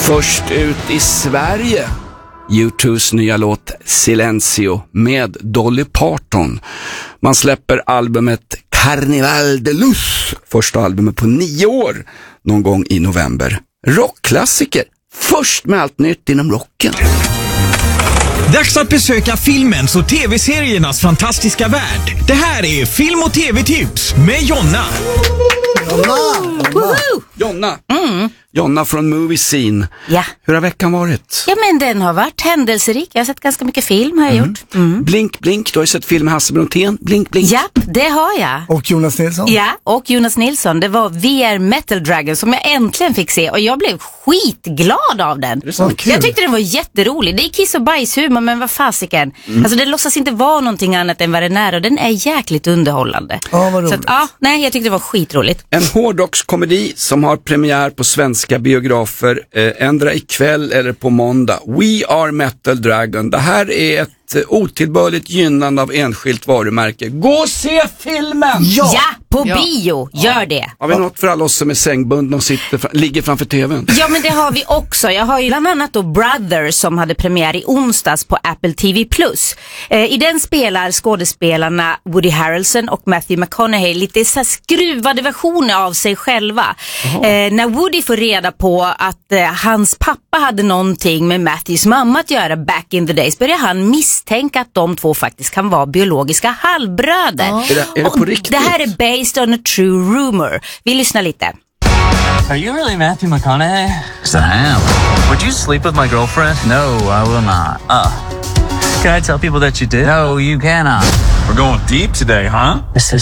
Först ut i Sverige, U2s nya låt Silencio med Dolly Parton. Man släpper albumet Carnival de Luz, första albumet på 9 år, någon gång i november. Rockklassiker, först med allt nytt inom rocken. Dags att besöka filmens och tv-seriernas fantastiska värld. Det här är Film- och tv-tips med Jonna. Jonna. Jonna från Movie Scene. Ja. Hur har veckan varit? Ja, men den har varit händelserik. Jag har sett ganska mycket film, har jag gjort. Blink, blink. Du har ju sett film med Hasse Brontén. Blink, blink. Ja, det har jag. Och Jonas Nilsson? Ja, och Jonas Nilsson. Det var VR Metal Dragon som jag äntligen fick se. Och jag blev skitglad av den. Jag tyckte den var jätterolig. Det är kiss- och bajshumor, men vad fasiken. Alltså det låtsas inte vara någonting annat än vad den är. Och den är jäkligt underhållande. Ja, vad roligt. Så att, jag tyckte det var skitroligt. En hårdrockskomedi som har premiär på svenska biografer ändra ikväll eller på måndag. We Are Metal Dragon. Det här är ett otillbörligt gynnande av enskilt varumärke. Gå och se filmen! Ja, på bio. Gör det. Har vi något för alla oss som är sängbundna och ligger framför tvn? Ja, men det har vi också. Jag har ju bland annat då Brothers som hade premiär i onsdags på Apple TV+. I den spelar skådespelarna Woody Harrelson och Matthew McConaughey lite så här skruvade versioner av sig själva. När Woody får reda på att hans pappa hade någonting med Matthews mamma att göra back in the days, börjar han misstänka att de två faktiskt kan vara biologiska halvbröder. Är det på riktigt? Det här är based on a true rumor. Vi lyssnar lite. Are you really Matthew McConaughey? Yes, I am. Would you sleep with my girlfriend? No, I will not. Can I tell people that you did? No, you cannot. We're going deep today, huh? This is